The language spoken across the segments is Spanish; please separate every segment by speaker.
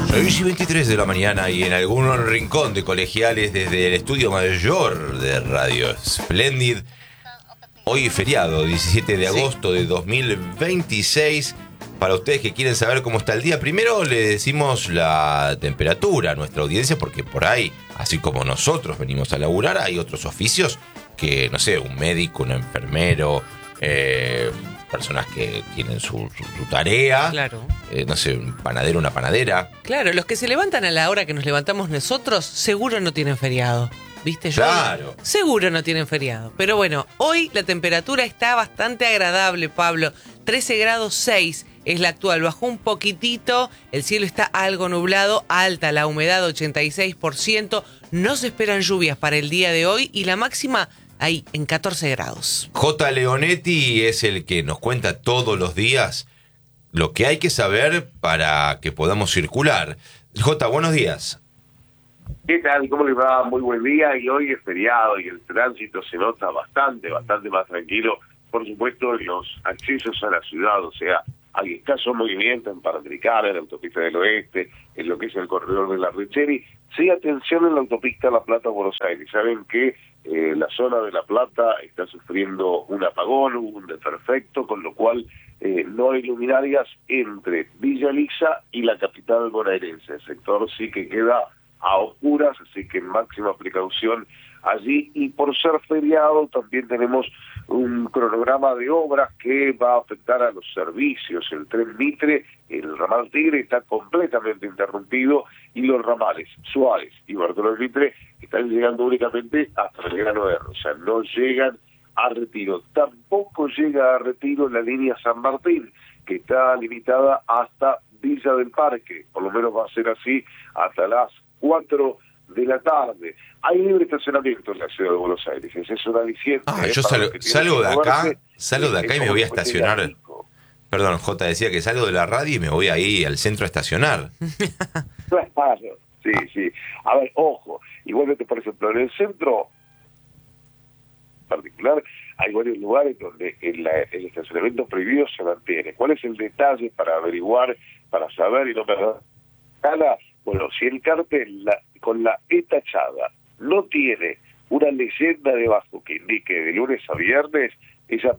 Speaker 1: 6 y 23 de la mañana y en algún rincón de colegiales desde el estudio mayor de Radio Splendid. Hoy feriado, 17 de agosto de 2026. Para ustedes que quieren saber cómo está el día, primero le decimos la temperatura a nuestra audiencia, porque por ahí, así como nosotros venimos a laburar, hay otros oficios que, no sé, un médico, un enfermero, personas que tienen su tarea,
Speaker 2: claro.
Speaker 1: No sé, un panadero, una panadera.
Speaker 2: Claro, los que se levantan a la hora que nos levantamos nosotros, seguro no tienen feriado. ¿Viste?
Speaker 1: Claro.
Speaker 2: Seguro no tienen feriado. Pero bueno, hoy la temperatura está bastante agradable, Pablo. 13 grados 6 es la actual. Bajó un poquitito, el cielo está algo nublado, alta la humedad 86%. No se esperan lluvias para el día de hoy y la máxima ahí en 14 grados.
Speaker 1: J. Leonetti es el que nos cuenta todos los días lo que hay que saber para que podamos circular. J, buenos días.
Speaker 3: ¿Qué tal? ¿Cómo les va? Muy buen día. Y hoy es feriado y el tránsito se nota bastante más tranquilo. Por supuesto, los accesos a la ciudad, o sea, hay escaso movimiento en Panamericana, en la autopista del Oeste, en lo que es el corredor de la Richeri. Sí, atención en la autopista La Plata-Buenos Aires. Saben que la zona de La Plata está sufriendo un apagón, un desperfecto, con lo cual no hay luminarias entre Villa Elisa y la capital bonaerense. El sector sí que queda a oscuras, así que máxima precaución allí. Y por ser feriado también tenemos un cronograma de obras que va a afectar a los servicios. El tren Mitre, el ramal Tigre está completamente interrumpido y los ramales Suárez y Bartolomé Mitre están llegando únicamente hasta Belgrano R, o sea, no llegan a Retiro. Tampoco llega a Retiro la línea San Martín, que está limitada hasta Villa del Parque, por lo menos va a ser así hasta las 4 de la tarde. Hay libre estacionamiento en la ciudad de Buenos Aires, esa es una aliciente.
Speaker 1: Yo salgo de acá y me voy a estacionar. Perdón, J, decía que salgo de la radio y me voy ahí al centro a estacionar.
Speaker 3: Claro, sí. A ver, ojo, igualmente, por ejemplo, en el centro particular hay varios lugares donde el estacionamiento prohibido se mantiene. ¿Cuál es el detalle para averiguar, para saber y no perder? Bueno, si el cartel con la E tachada no tiene una leyenda debajo que indique de lunes a viernes, esa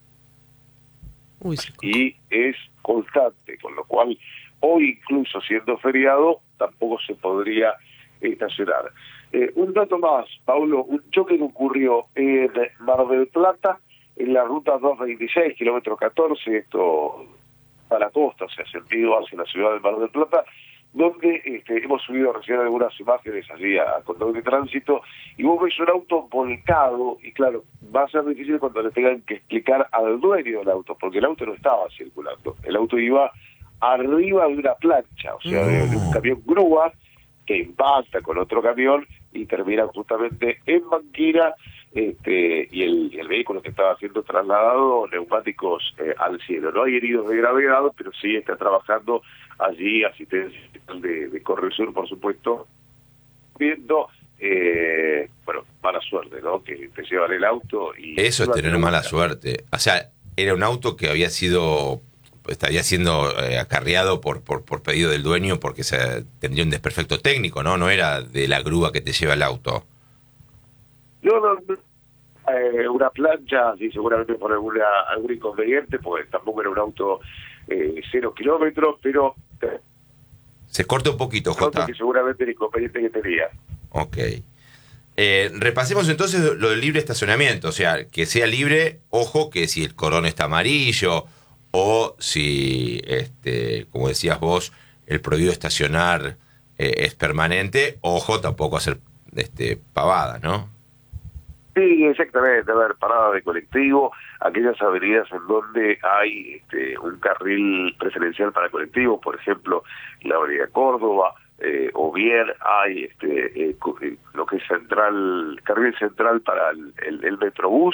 Speaker 3: y es constante, con lo cual hoy, incluso siendo feriado, tampoco se podría estacionar. Un dato más, Paulo, un choque que ocurrió en Mar del Plata, en la ruta 226, kilómetro 14, esto a la costa, o sea, sentido hacia la ciudad de Mar del Plata, donde hemos subido recién algunas imágenes allí a control de tránsito, y vos ves un auto volcado, y claro, va a ser difícil cuando le tengan que explicar al dueño del auto, porque el auto no estaba circulando, el auto iba arriba de una plancha, o sea, de un camión grúa, que impacta con otro camión y termina justamente en banquina, y el vehículo que estaba siendo trasladado, neumáticos al cielo. No hay heridos de gravedad, pero sí está trabajando allí asistencia de Corresur, por supuesto, viendo, bueno, mala suerte, ¿no? Que te llevan el auto y...
Speaker 1: Eso es tener mala suerte. O sea, era un auto que estaría siendo acarreado por pedido del dueño porque tendría un desperfecto técnico, ¿no? No era de la grúa que te lleva el auto.
Speaker 3: No, una plancha, sí, seguramente por algún inconveniente, pues tampoco era un auto 0 kilómetros, pero...
Speaker 1: Se corta un poquito, Jota.
Speaker 3: Que seguramente el inconveniente que tenía.
Speaker 1: Ok. Repasemos entonces lo del libre estacionamiento, o sea, que sea libre, ojo, que si el cordón está amarillo o si, como decías vos, el prohibido estacionar es permanente, ojo, tampoco hacer pavada, ¿no?
Speaker 3: Sí, exactamente. A ver, parada de colectivo, aquellas avenidas en donde hay un carril preferencial para colectivos, por ejemplo, la avenida Córdoba, o bien hay lo que es carril central para el Metrobús,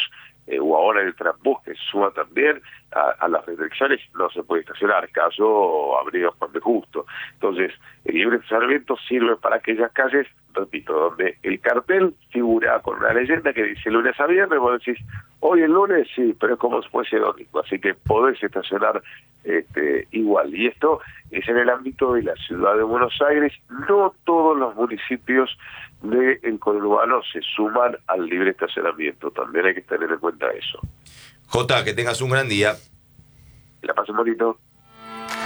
Speaker 3: o ahora el Transbús que suma también a las restricciones, no se puede estacionar, caso Avenida Juan de Justo. Entonces, el libre estacionamiento sirve para aquellas calles, repito, donde el cartel figura con una leyenda que dice lunes a viernes, vos decís, hoy el lunes, sí, pero es como si fuese domingo, así que podés estacionar igual. Y esto es en el ámbito de la ciudad de Buenos Aires. No todos los municipios del conurbano se suman al libre estacionamiento, también hay que tener en cuenta eso.
Speaker 1: Jota, que tengas un gran día.
Speaker 3: Que la pasen bonito.